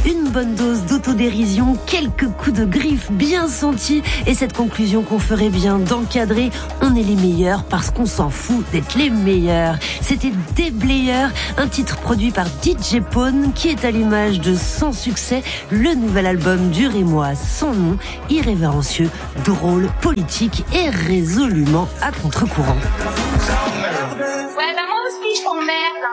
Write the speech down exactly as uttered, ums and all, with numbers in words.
une bonne dose d'autodérision, quelques coups de griffe bien sentis et cette conclusion qu'on ferait bien d'encadrer. On est les meilleurs parce qu'on s'en fout d'être les meilleurs. C'était Déblayeur, un titre produit par D J Pone qui est à l'image de Sans Succès, le nouvel album du Rémois sans nom, irrévérencieux, drôle, politique et résolument à contre-courant. Ouais, bah moi aussi je t'emmerde.